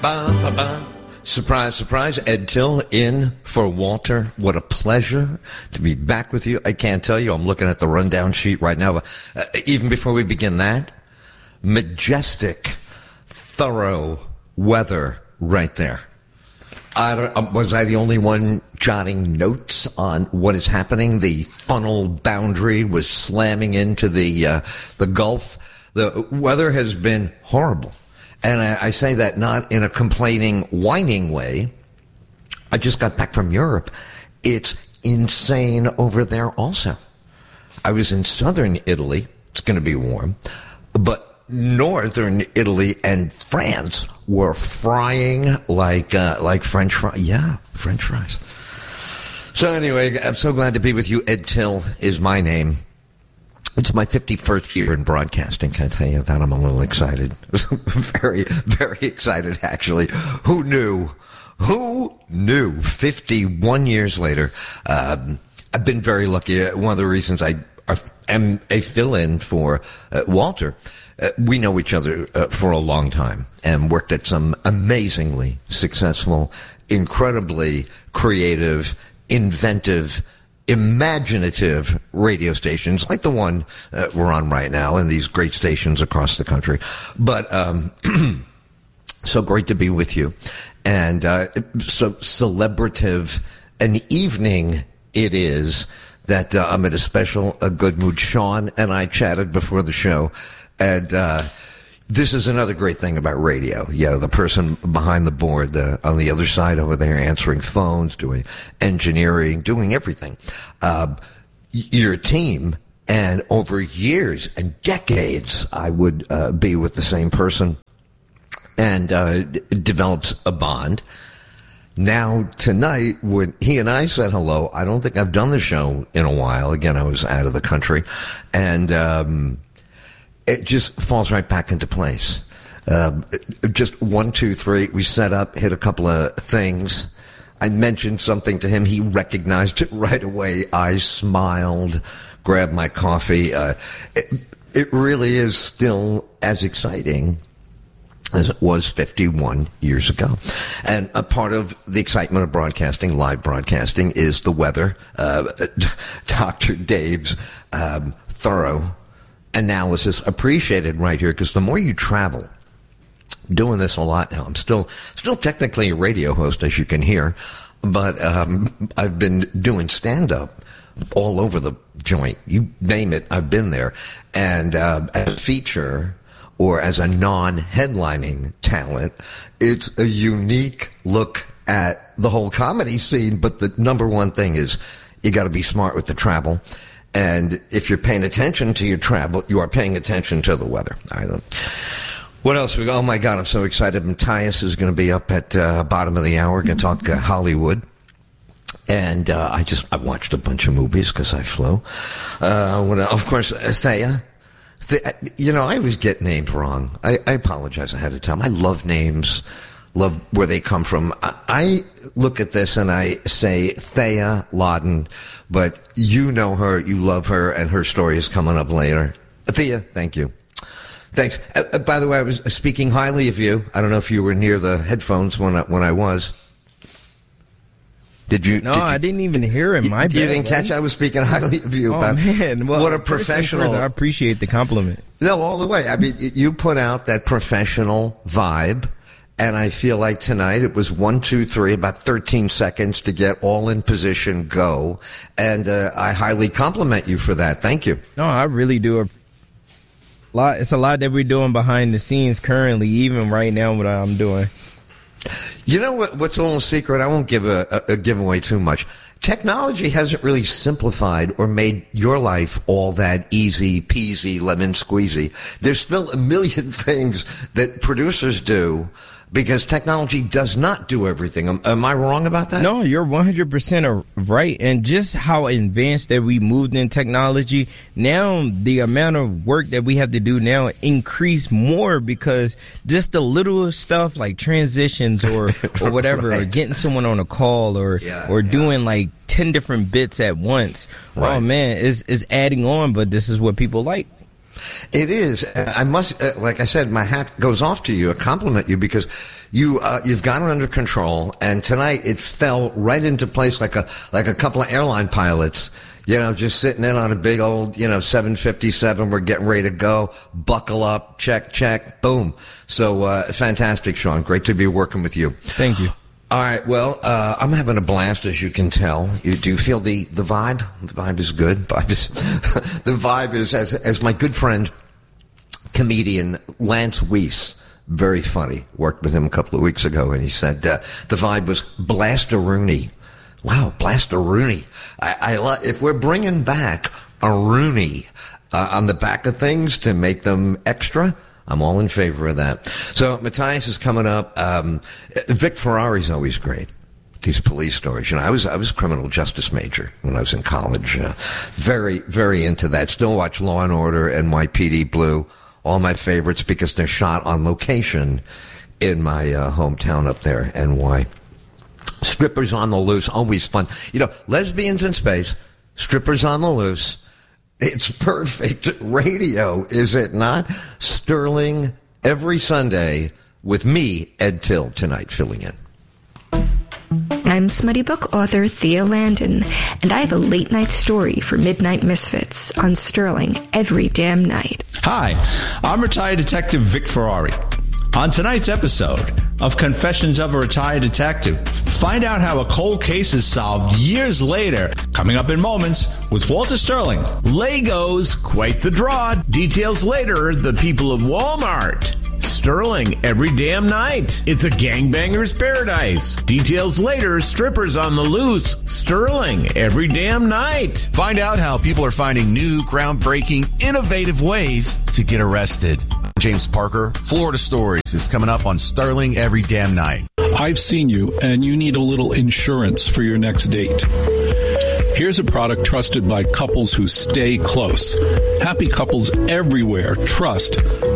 Ba-ba-ba. Surprise, surprise. Ed Till in for Walter. What a pleasure to be back with you. I can't tell you, I'm looking at the rundown sheet right now. Even before we begin that, majestic, thorough weather right there. Was I the only one jotting notes on what is happening? The funnel boundary was slamming into the Gulf. The weather has been horrible. And I say that not in a complaining, whining way. I just got back from Europe. It's insane over there also. I was in southern Italy. It's going to be warm. But northern Italy and France were frying like French fries. Yeah, French fries. So anyway, I'm so glad to be with you. Ed Till is my name. It's my 51st year in broadcasting. Can I tell you that? I'm a little excited. Very, very excited, actually. Who knew? Who knew? 51 years later. I've been very lucky. One of the reasons I am a fill-in for Walter, we know each other for a long time and worked at some amazingly successful, incredibly creative, inventive, imaginative radio stations like the one we're on right now and these great stations across the country. But so great to be with you. And so celebrative an evening it is that I'm at a good mood. Sean and I chatted before the show, and this is another great thing about radio. Yeah, the person behind the board, on the other side over there, answering phones, doing engineering, doing everything. Your team, and over years and decades, I would be with the same person, and develops a bond. Now, tonight, when he and I said hello, I don't think I've done the show in a while. Again, I was out of the country, and it just falls right back into place. Just 1, 2, 3. We set up, hit a couple of things. I mentioned something to him. He recognized it right away. I smiled, grabbed my coffee. It really is still as exciting as it was 51 years ago. And a part of the excitement of broadcasting, live broadcasting, is the weather. Dr. Dave's thorough analysis appreciated right here, because the more you travel, doing this a lot now. I'm still technically a radio host, as you can hear, but I've been doing stand-up all over the joint. You name it, I've been there. And as a feature or as a non-headlining talent, it's a unique look at the whole comedy scene. But the number one thing is you got to be smart with the travel. And if you're paying attention to your travel, you are paying attention to the weather. All right, what else? Oh, my God, I'm so excited. Matthias is going to be up at bottom of the hour. We're going to talk Hollywood. And I watched a bunch of movies because I flew. Of course, Thea. I always get names wrong. I apologize ahead of time. I love names, love where they come from. I look at this and I say Thea Loudon, but you know her, you love her, and her story is coming up later. Thea, thank you. Thanks. By the way, I was speaking highly of you. I don't know if you were near the headphones when I was. Did you? No, I didn't even hear him. My bad. You didn't catch? I was speaking highly of you. Oh, man. Well, what a professional. I appreciate the compliment. No, all the way. I mean, you put out that professional vibe, and I feel like tonight it was 1, 2, 3, about 13 seconds to get all in position, go. And I highly compliment you for that. Thank you. No, I really do. It's a lot that we're doing behind the scenes currently, even right now, what I'm doing. You know what's a little secret? I won't give give away too much. Technology hasn't really simplified or made your life all that easy peasy, lemon squeezy. There's still a million things that producers do because technology does not do everything. Am I wrong about that? No, you're 100% right. And just how advanced that we moved in technology, now the amount of work that we have to do now increase more because just the little stuff like transitions or whatever, right. Or getting someone on a call or doing like 10 different bits at once. Right. Oh, man, is adding on, but this is what people like. It is. I must, like I said, my hat goes off to you, I compliment you, because You've got it under control, and tonight it fell right into place like a couple of airline pilots, just sitting in on a big old, 757. We're getting ready to go. Buckle up, check, boom. So, fantastic, Sean. Great to be working with you. Thank you. All right. Well, I'm having a blast, as you can tell. Do you feel the vibe? The vibe is good. The vibe is, as my good friend, comedian Lance Weiss, very funny. Worked with him a couple of weeks ago, and he said the vibe was Blast-a-Rooney. Wow, Blast-a-Rooney. I if we're bringing back a Rooney on the back of things to make them extra, I'm all in favor of that. So Matthias is coming up. Vic Ferrari's always great. These police stories. I was a criminal justice major when I was in college. Very, very into that. Still watch Law and Order, NYPD Blue. All my favorites because they're shot on location in my hometown up there, NY. Strippers on the Loose, always fun. Lesbians in space, strippers on the loose. It's perfect radio, is it not? Sterling every Sunday with me, Ed Till, tonight filling in. I'm smutty book author Thea Landon, and I have a late night story for Midnight Misfits on Sterling every damn night. Hi, I'm retired detective Vic Ferrari. On tonight's episode of Confessions of a Retired Detective, find out how a cold case is solved years later, coming up in moments with Walter Sterling. Legos, quite the draw. Details later, the people of Walmart. Sterling every damn night. It's a gangbanger's paradise. Details later, strippers on the loose. Sterling every damn night. Find out how people are finding new, groundbreaking, innovative ways to get arrested. James Parker, Florida Stories is coming up on Sterling every damn night. I've seen you, and you need a little insurance for your next date. Here's a product trusted by couples who stay close. Happy couples everywhere trust